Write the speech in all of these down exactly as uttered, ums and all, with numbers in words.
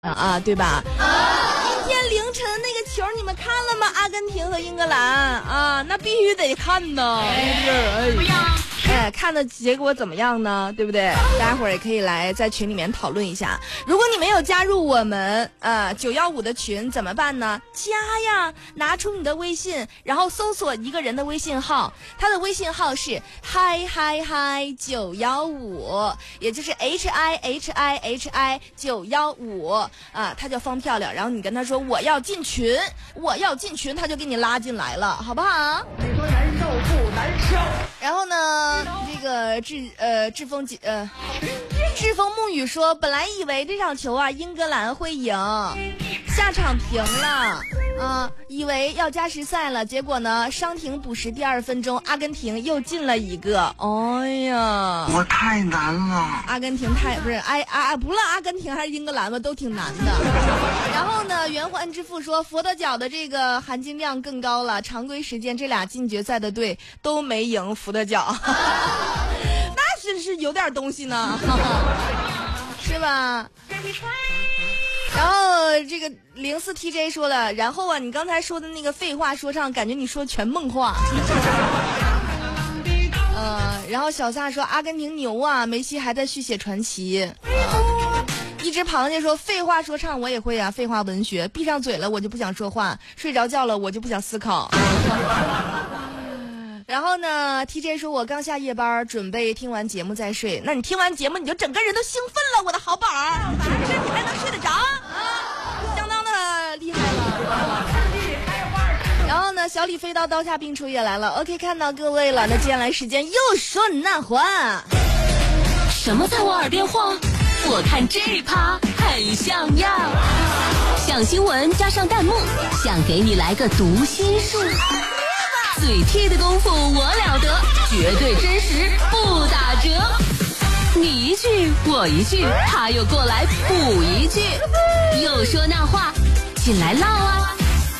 啊，对吧？今天凌晨那个球你们看了吗？阿根廷和英格兰啊，那必须得看呢。哎，哎，看的结果怎么样呢？对不对？大家伙儿也可以来在群里面讨论一下。如果你没有加入我们呃九一五的群怎么办呢？加呀，拿出你的微信，然后搜索一个人的微信号，他的微信号是嗨嗨嗨九一五，也就是 H I H I H I 九一五啊，他叫方漂亮。然后你跟他说我要进群，我要进群，他就给你拉进来了，好不好？ 你说难受不难受？ 然后呢，这个志呃志峰呃志峰沐雨说，本来以为这场球啊英格兰会赢，下场平了啊，以为要加时赛了，结果呢伤停补时第二分钟，阿根廷又进了一个。哎呀， 我太难了。 阿根廷太不是哎啊，不论阿根廷还是英格兰吧，都挺难的。然后呢，圆环之父说，佛得角的这个含金量更高了，常规时间这俩进决赛的队都没赢佛得角，那是是有点东西呢，是吧？然后这个零四 T J 说了，然后啊，你刚才说的那个废话说唱，感觉你说全梦话。呃，然后小撒说阿根廷牛啊，梅西还在续写传奇。呃、一只螃蟹说废话说唱我也会啊，废话文学，闭上嘴了我就不想说话，睡着觉了我就不想思考。然后呢 T J 说我刚下夜班，准备听完节目再睡。那你听完节目你就整个人都兴奋了，我的好宝儿，这你还能睡得着啊，相当的厉害了。然后呢，小李飞刀刀下病除也来了。 OK， 看到各位了，那接下来时间又说那话。 什么在我耳边晃？我看这趴很像样，想新闻加上弹幕，想给你来个读心术，嘴替的功夫我了得，绝对真实不打折。你一句我一句，他又过来补一句，又说那话，进来唠啊。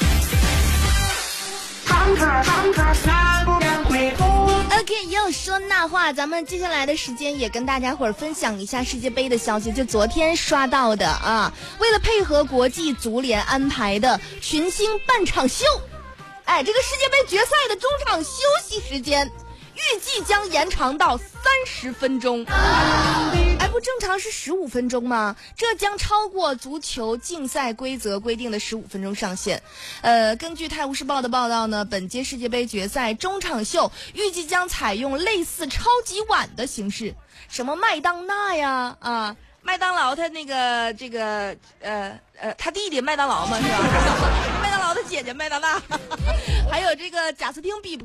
OK， 又说那话，咱们接下来的时间也跟大家伙儿分享一下世界杯的消息，就昨天刷到的啊。为了配合国际足联安排的群星半场秀，哎，这个世界杯决赛的中场休息时间预计将延长到三十分钟。哎，不正常是十五分钟吗？这将超过足球竞赛规则规定的十五分钟上限。呃，根据《泰晤士报》的报道呢，本届世界杯决赛中场秀预计将采用类似超级碗的形式，什么麦当娜呀啊。麦当劳他那个这个呃呃他弟弟麦当劳嘛是吧？麦当劳的姐姐麦当娜，还有这个贾斯汀比